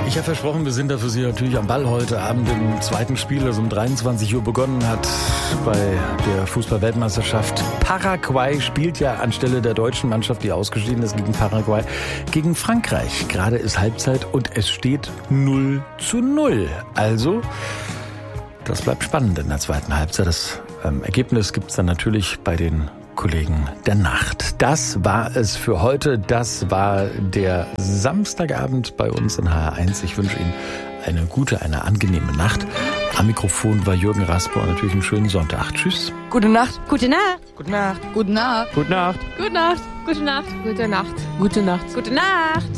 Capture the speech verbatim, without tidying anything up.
Ich habe versprochen, wir sind da für Sie natürlich am Ball heute Abend im zweiten Spiel, das um dreiundzwanzig Uhr begonnen hat bei der Fußball-Weltmeisterschaft. Paraguay spielt ja anstelle der deutschen Mannschaft, die ausgeschieden ist, gegen Paraguay, gegen Frankreich. Gerade ist Halbzeit und es steht null zu null. Also, das bleibt spannend in der zweiten Halbzeit. Das ähm, Ergebnis gibt es dann natürlich bei den Kollegen der Nacht. Das war es für heute. Das war der Samstagabend bei uns in H R eins. Ich wünsche Ihnen eine gute, eine angenehme Nacht. Am Mikrofon war Jürgen Rasper und natürlich einen schönen Sonntag. Tschüss. Gute Nacht. Gute Nacht. Gute Nacht. Gute Nacht. Gute Nacht. Gute Nacht. Gute Nacht. Gute Nacht. Gute Nacht. Gute Nacht.